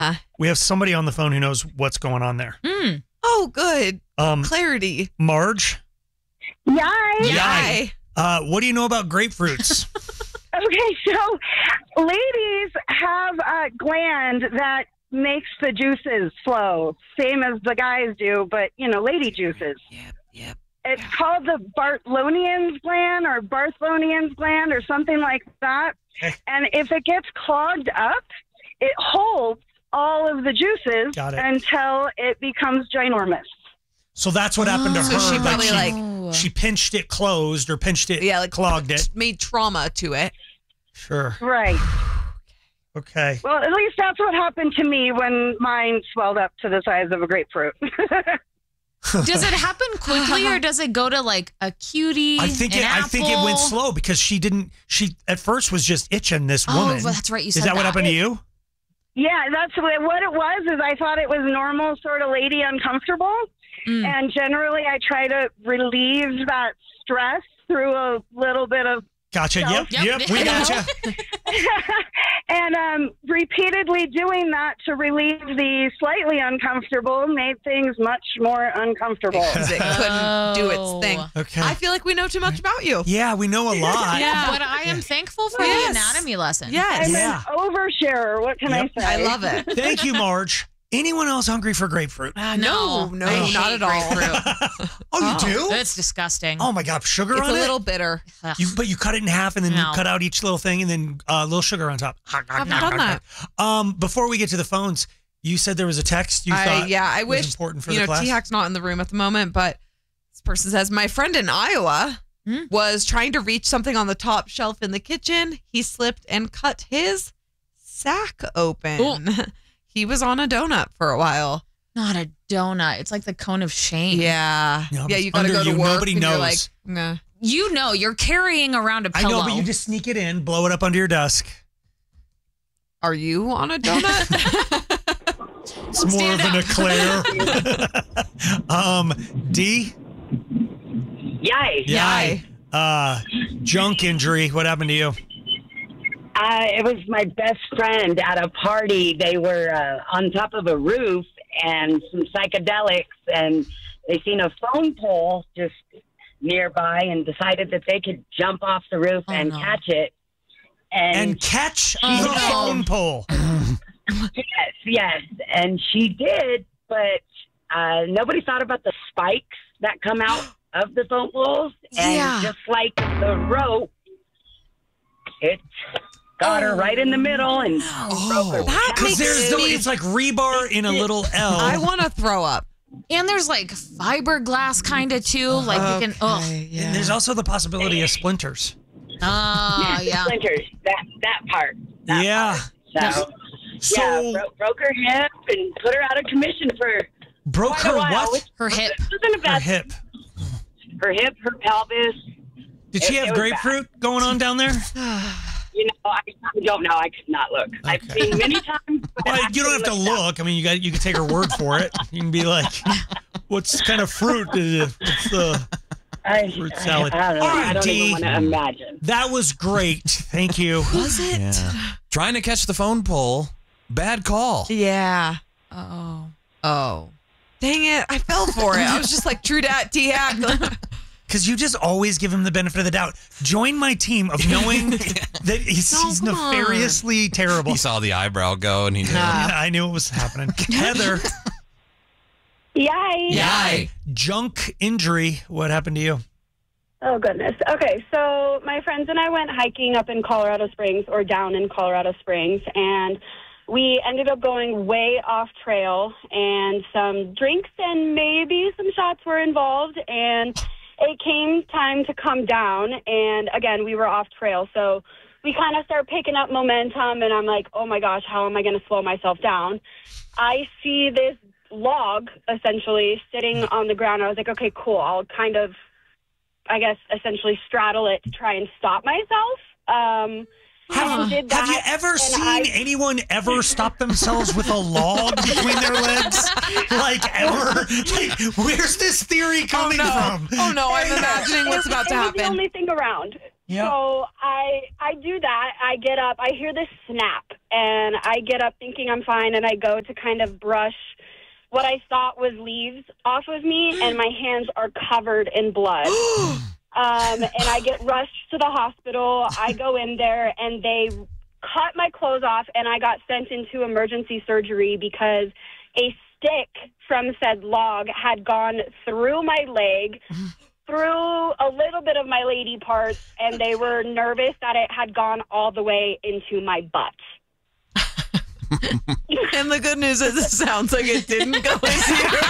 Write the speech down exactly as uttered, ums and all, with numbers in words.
Huh? We have somebody on the phone who knows what's going on there. Mm. Oh, good. Um, Clarity. Marge? Yay! Yay. Uh, what do you know about grapefruits? Okay, so ladies have a gland that makes the juices flow, same as the guys do, but, you know, lady juices. Yep, yep. It's called the Bartholinian's gland or Bartholinian's gland or something like that. And if it gets clogged up, it holds all of the juices Got it. until it becomes ginormous. So that's what happened to So her. she like probably, she, like- she pinched it closed or pinched it, Yeah, like clogged it. made trauma to it. Sure. Right. Okay. Well, at least that's what happened to me when mine swelled up to the size of a grapefruit. Does it happen quickly or does it go to like a cutie? I think an it, I think it went apple? slow because she didn't. She at first was just itching this Oh, woman. that's right. You Is said that what that. happened to you? Yeah, that's what what it was. Is I thought it was normal, sort of lady uncomfortable, Mm. and generally I try to relieve that stress through a little bit of Gotcha. Yep. Yep. Yep. We gotcha. and um, repeatedly doing that to relieve the slightly uncomfortable made things much more uncomfortable. Because it couldn't do its thing. Okay. I feel like we know too much about you. Yeah, we know a lot. Yeah, but I am thankful for Yes. the anatomy lesson. Yes. I'm Yeah. an oversharer. What can Yep. I say? I love it. Thank you, Marge. Anyone else hungry for grapefruit? Uh, No, no, no, I not hate at all. grapefruit. Oh, you do? It's disgusting. Oh my God, sugar It's on a it. little bitter. Ugh. You, but you cut it in half and then No. you cut out each little thing and then a uh, little sugar on top. I've done that. Um, before we get to the phones, you said there was a text you I, thought yeah, I was wish, important for you the know, class. T-Hack's not in the room at the moment, but this person says, my friend in Iowa Hmm? was trying to reach something on the top shelf in the kitchen. He slipped and cut his sack open. He was on a donut for a while. Not a donut. It's like the cone of shame. Yeah. No, yeah, it's you got to under go to you. work. Nobody and you're knows. like, nah. You know, you're carrying around a I pillow. know, but you just sneak it in, blow it up under your desk. Are you on a donut? It's more Stand of an eclair. um, D? Yay. Yay. Uh, junk injury. What happened to you? Uh, it was my best friend at a party. They were uh, on top of a roof and some psychedelics, and they seen a phone pole just nearby and decided that they could jump off the roof Oh, and no. catch it. And, And catch Oh, the no. phone pole. yes, yes, and she did, but uh, nobody thought about the spikes that come out of the phone poles. And Yeah. just like the rope, it got her right in the middle and broke her. That Because makes there's no, me- it's like rebar in a little L. I want to throw up. And there's like fiberglass kind of too. Like you can, oh, And there's also the possibility of splinters. oh, yeah. Splinters. That that part. That Yeah. part. So, So yeah, bro- broke her hip and put her out of commission for broke quite a her while, what? which Her hip. wasn't a Her bad- hip. Her hip, her pelvis. Did she It- have it was grapefruit going on down there? You know, I, I don't know. I could not look. I've Okay. seen many times. but Well, I you don't have to actually looked look. I mean, you got you can take her word for it. You can be like, "What kind of fruit is it?" It's uh, up. I, fruit salad. I, I don't know. All right, I don't D. even want to imagine. that was great. Thank you. Was it? Yeah. Trying to catch the phone pole. Bad call. Yeah. Oh. Oh. Dang it. I fell for it. I was just like, true dat, T-Hack. Because you just always give him the benefit of the doubt. Join my team of knowing that he's, No, he's come on. nefariously terrible. He saw the eyebrow go and he knew. Yeah, I knew it was happening. Heather, Yay! Yay. junk injury. What happened to you? Oh, goodness. Okay, so my friends and I went hiking up in Colorado Springs, or down in Colorado Springs, and we ended up going way off trail, and some drinks and maybe some shots were involved, and it came time to come down, and again, we were off trail, so we kind of start picking up momentum, and I'm like, oh my gosh, how am I going to slow myself down? I see this log, essentially, sitting on the ground. I was like, okay, cool, I'll kind of, I guess, essentially straddle it to try and stop myself. Um, and did that, Have you ever and seen I- anyone ever stop themselves with a log between their legs? Like, ever? Like, where's this theory coming oh, no. from? Oh, no. I'm imagining what's about to It was the happen. only thing around. Yep. So I I do that. I get up. I hear this snap, and I get up thinking I'm fine, and I go to kind of brush what I thought was leaves off of me, and my hands are covered in blood. um, and I get rushed to the hospital. I go in there, and they cut my clothes off, and I got sent into emergency surgery because a stick from said log had gone through my leg, through a little bit of my lady parts, and they were nervous that it had gone all the way into my butt. And the good news is it sounds like it didn't go into your